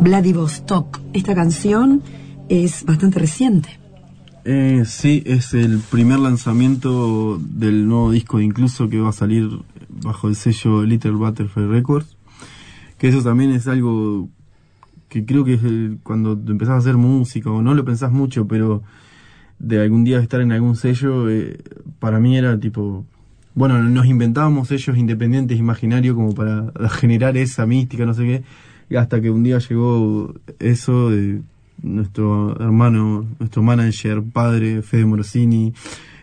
Vladivostok. Esta canción es bastante reciente. Sí, es el primer lanzamiento del nuevo disco de Incluso, que va a salir bajo el sello Little Butterfly Records, que eso también es algo que creo que es cuando empezás a hacer música, o no lo pensás mucho, pero de algún día estar en algún sello, para mí era tipo, bueno, nos inventábamos sellos independientes imaginarios como para generar esa mística, no sé qué, y hasta que un día llegó eso de nuestro hermano, nuestro manager, padre, Fede Morosini,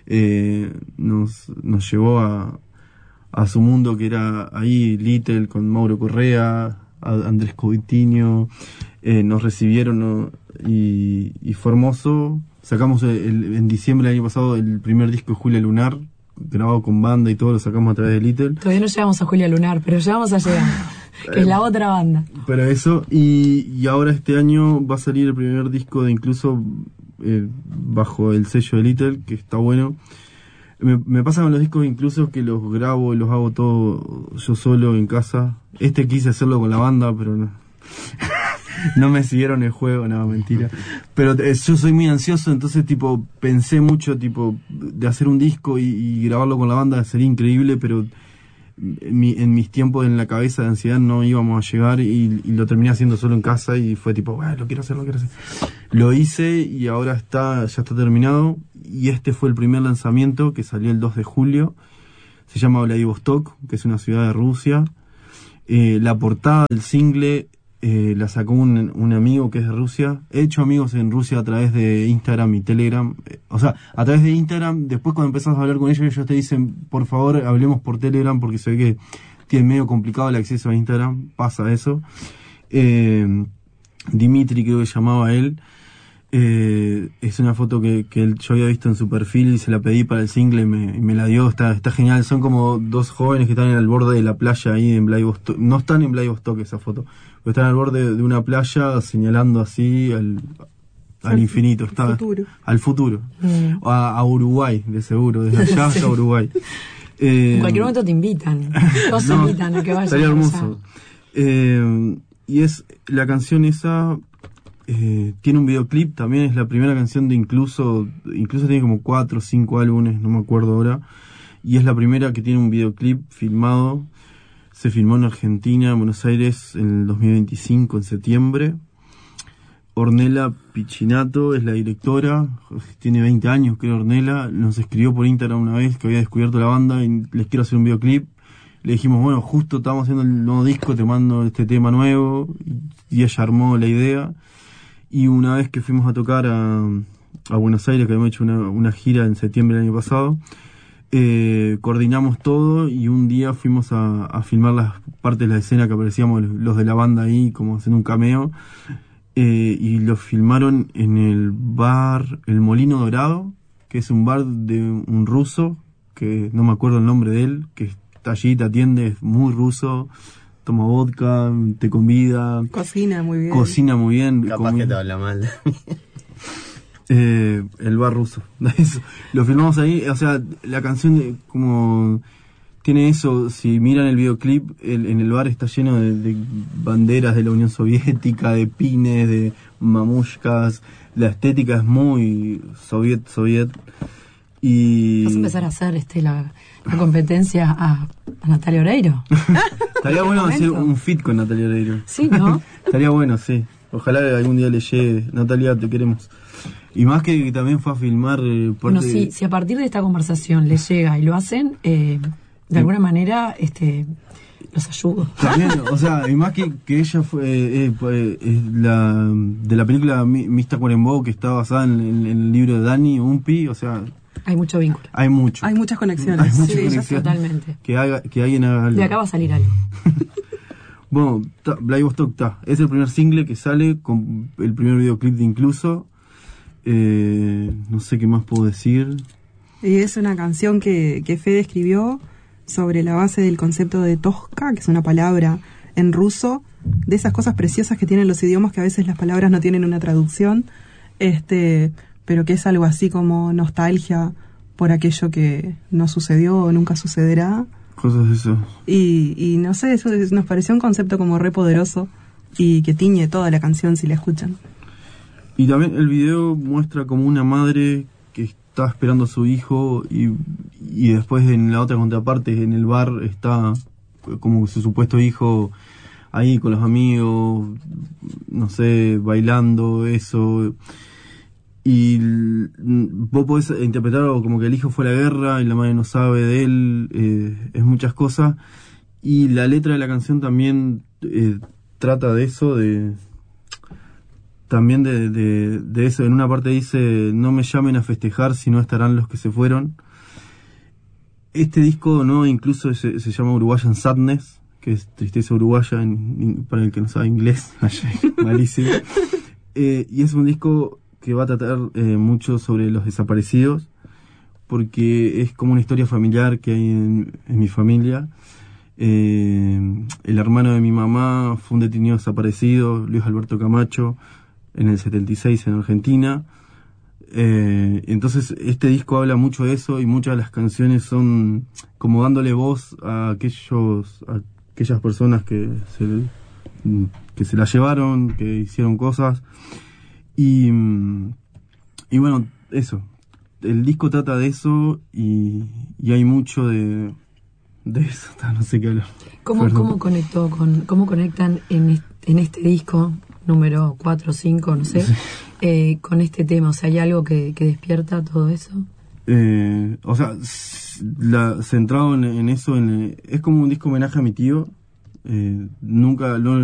nos llevó a su mundo, que era ahí Little, con Mauro Correa, Andrés Coutinho, nos recibieron, ¿no? y fue hermoso. Sacamos en diciembre del año pasado el primer disco de Julia Lunar, grabado con banda y todo, lo sacamos a través de Little. Todavía no llegamos a Julia Lunar, pero llegamos a llegar, que es la otra banda. Pero eso, y ahora este año va a salir el primer disco de Incluso bajo el sello de Little, que está bueno. Me pasa con los discos Incluso que los grabo y los hago todo yo solo en casa. Quise hacerlo con la banda, pero no. No me siguieron el juego, no, mentira. Pero yo soy muy ansioso, entonces tipo pensé mucho tipo de hacer un disco y grabarlo con la banda sería increíble, pero en mis tiempos en la cabeza de ansiedad no íbamos a llegar y lo terminé haciendo solo en casa y fue tipo, bueno, lo quiero hacer. Lo hice y ahora ya está terminado, y este fue el primer lanzamiento que salió el 2 de julio. Se llama Vladivostok, que es una ciudad de Rusia. La portada del single la sacó un amigo que es de Rusia. He hecho amigos en Rusia a través de Instagram y Telegram. O sea, a través de Instagram. Después, cuando empezás a hablar con ellos te dicen, por favor, hablemos por Telegram, porque se ve que tiene medio complicado el acceso a Instagram. Pasa eso. Dimitri, creo que llamaba él. Es una foto que yo había visto en su perfil y se la pedí para el single y me la dio. Está genial. Son como dos jóvenes que están al borde de la playa ahí en Vladivostok. No están en Vladivostok esa foto, pero están al borde de una playa señalando así al infinito. Al futuro. A Uruguay, de seguro, desde allá hasta Uruguay. En cualquier momento te invitan. Todos se invitan a que vayas. Estaría hermoso. Y es la canción esa. Tiene un videoclip, también es la primera canción de Incluso tiene como 4 o 5 álbumes, no me acuerdo ahora, y es la primera que tiene un videoclip filmado. Se filmó en Argentina, en Buenos Aires, en el 2025, en septiembre. Ornella Pichinato es la directora, tiene 20 años, creo. Ornella nos escribió por Instagram una vez que había descubierto la banda y les quiero hacer un videoclip. Le dijimos, bueno, justo estamos haciendo el nuevo disco, te mando este tema nuevo, y ella armó la idea. Y una vez que fuimos a tocar a Buenos Aires, que habíamos hecho una gira en septiembre del año pasado, coordinamos todo y un día fuimos a filmar las partes de la escena que aparecíamos los de la banda ahí, como haciendo un cameo, y lo filmaron en el bar El Molino Dorado, que es un bar de un ruso, que no me acuerdo el nombre de él, que está allí, te atiende, es muy ruso. Toma vodka, te convida. Cocina muy bien. Capaz que te habla mal. El bar ruso. Lo filmamos ahí. O sea, la canción como tiene eso. Si miran el videoclip, en el bar está lleno de banderas de la Unión Soviética, de pines, de mamushkas. La estética es muy soviet. Y vas a empezar a hacer la competencia a Natalia Oreiro. Estaría bueno hacer un feat con Natalia Oreiro. Sí, ¿no? Estaría bueno, sí. Ojalá algún día le llegue. Natalia, te queremos. Y más que también fue a filmar. Bueno, si a partir de esta conversación les llega y lo hacen, de alguna manera los ayudo. También, o sea, y más que ella fue de la película Mista Cuarembó, que está basada en el libro de Dani Umpi, o sea. Hay mucho vínculo. Hay muchas conexiones. Totalmente. Que alguien haga algo. De acá va a salir algo. Bueno, Vladivostok está. Es el primer single que sale con el primer videoclip de Incluso. No sé qué más puedo decir. Y es una canción que Fede escribió sobre la base del concepto de Tosca, que es una palabra en ruso, de esas cosas preciosas que tienen los idiomas, que a veces las palabras no tienen una traducción. Pero que es algo así como nostalgia por aquello que no sucedió o nunca sucederá. Cosas de eso. Y no sé, eso nos pareció un concepto como re poderoso y que tiñe toda la canción si la escuchan. Y también el video muestra como una madre que está esperando a su hijo y después en la otra contraparte, en el bar, está como su supuesto hijo ahí con los amigos, no sé, bailando, eso. Y vos podés interpretarlo como que el hijo fue a la guerra y la madre no sabe de él, es muchas cosas. Y la letra de la canción también trata de eso, también de eso. En una parte dice: no me llamen a festejar si no estarán los que se fueron. Este disco no incluso se llama Uruguayan Sadness, que es tristeza uruguaya, para el que no sabe inglés, malísimo. Y es un disco que va a tratar mucho sobre los desaparecidos, porque es como una historia familiar que hay en mi familia. El hermano de mi mamá fue un detenido desaparecido, Luis Alberto Camacho, en el 76 en Argentina. Entonces este disco habla mucho de eso, y muchas de las canciones son como dándole voz a aquellas personas que se la llevaron, que hicieron cosas. Y bueno, eso. El disco trata de eso y hay mucho de eso. No sé qué hablar. ¿Cómo conectan en este disco número 4 o 5, no sé, con este tema? O sea, ¿hay algo que despierta todo eso? O sea, centrado en eso, es como un disco homenaje a mi tío. Nunca lo